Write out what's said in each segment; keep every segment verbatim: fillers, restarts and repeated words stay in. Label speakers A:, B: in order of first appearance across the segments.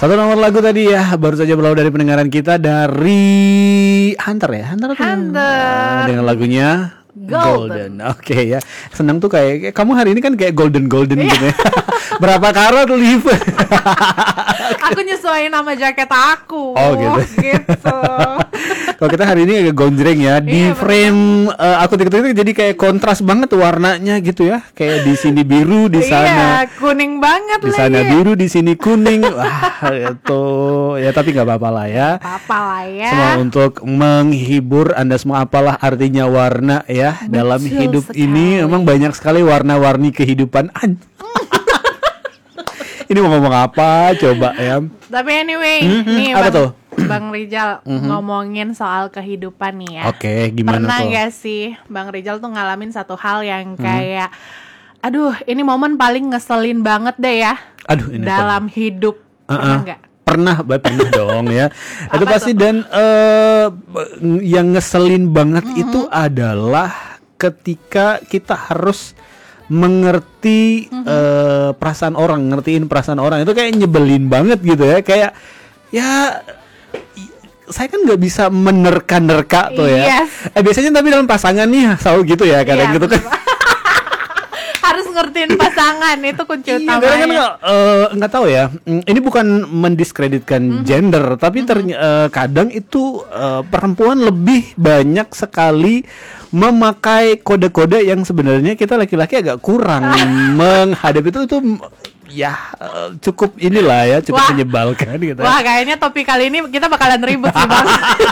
A: Satu nomor lagu tadi ya baru saja berlalu dari pendengaran kita dari Hunter ya, Hunter,
B: Hunter.
A: dengan lagunya
B: Golden.
A: Golden. Oke okay, ya. Senang tuh kayak, kayak kamu hari ini kan kayak golden golden gitu ya. Berapa karat live?
B: Aku nyesuaiin nama jaket aku.
A: Oh gitu.
B: Gitu.
A: Kalau kita hari ini agak gonjreng ya. Di
B: Iya,
A: frame uh, aku tiktok jadi kayak kontras banget warnanya gitu ya. Kayak di sini biru, di sana
B: Iya, kuning banget
A: di
B: lagi.
A: sana biru, di sini kuning. Wah, itu ya tapi nggak apa-apa lah ya.
B: Apa lah ya.
A: Semua untuk menghibur Anda semua, apalah artinya warna ya.
B: Betul
A: Dalam hidup
B: sekali.
A: ini memang banyak sekali warna-warni kehidupan. Ini mau ngomong apa coba ya?
B: Tapi anyway,
A: Mhm,
B: nih
A: apa
B: Bang,
A: tuh?
B: Bang Rizal ngomongin soal kehidupan nih ya.
A: Oke, gimana
B: Pernah
A: tuh?
B: gak sih Bang Rizal tuh ngalamin satu hal yang
A: Mhm.
B: kayak, aduh ini momen paling ngeselin banget deh ya
A: Aduh, ini
B: dalam hidup. Pernah
A: Uh-uh.
B: nggak?
A: Pernah, bah, pernah dong ya. Itu
B: Apa
A: pasti
B: tuh?
A: dan eh, yang ngeselin banget itu adalah ketika kita harus mengerti eh, perasaan orang, ngertiin perasaan orang itu kayak nyebelin banget gitu ya. Kayak ya i- saya kan nggak bisa menerka-nerka tuh ya.
B: Yes.
A: Eh biasanya tapi dalam pasangan nih selalu gitu ya kadang
B: Iya,
A: gitu kan.
B: Harus ngertiin pasangan, itu kunci
A: Iya, kadang kan
B: utamanya.
A: nggak eh, nggak tahu ya. Mm, Ini bukan mendiskreditkan gender, tapi terny- eh, kadang itu eh, perempuan lebih banyak sekali memakai kode-kode yang sebenarnya kita laki-laki agak kurang menghadapi itu itu mm, ya eh, cukup inilah ya cukup
B: Wah.
A: menyebalkan gitu. ya.
B: Wah, kayaknya topik kali ini kita bakalan ribet sih Bang.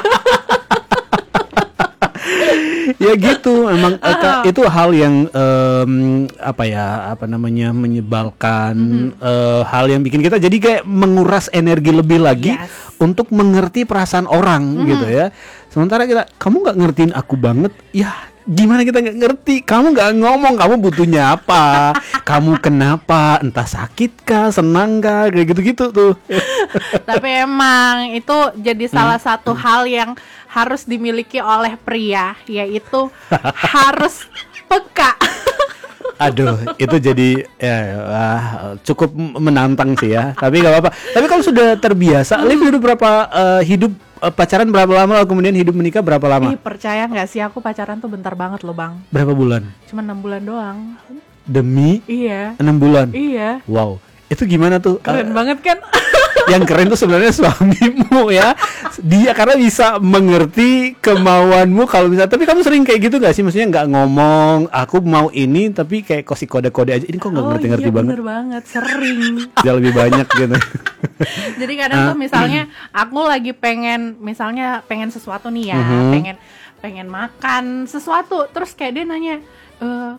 A: Ya gitu memang eh, Kak, itu hal yang em, apa ya apa namanya menyebalkan, eh, hal yang bikin kita jadi kayak menguras energi lebih lagi
B: Yes.
A: untuk mengerti perasaan orang gitu ya. Sementara kita kamu nggak ngertiin aku banget ya, gimana kita nggak ngerti, kamu nggak ngomong kamu butuhnya apa, kamu kenapa, entah sakit kah, senang kah, kayak gitu-gitu tuh.
B: Tapi emang itu jadi salah satu hal yang harus dimiliki oleh pria, yaitu harus peka.
A: Aduh, itu jadi ya wah, cukup menantang sih ya. Tapi nggak apa-apa. Tapi kalau sudah terbiasa, Liv hidup berapa eh, hidup eh, pacaran berapa lama, lalu kemudian hidup menikah berapa lama?
B: Ih, percaya nggak sih aku pacaran tuh bentar banget loh Bang.
A: Berapa bulan?
B: Cuma enam bulan doang.
A: Demi
B: Iya.
A: enam bulan.
B: Iya.
A: Wow, itu gimana tuh?
B: Keren
A: Eh,
B: banget kan?
A: yang keren tuh sebenarnya suamimu ya. Dia karena bisa mengerti kemauanmu kalau misalnya. Tapi kamu sering kayak gitu nggak sih? Maksudnya nggak ngomong, aku mau ini, tapi kayak kasih kode-kode aja. Ini kok nggak
B: Oh
A: ngerti-ngerti
B: iya,
A: banget?
B: bener banget, sering.
A: Dia lebih banyak gitu.
B: Jadi kadang tuh misalnya aku lagi pengen, misalnya pengen sesuatu nih ya,
A: Mhm.
B: pengen pengen makan sesuatu, terus kayak dia nanya, e,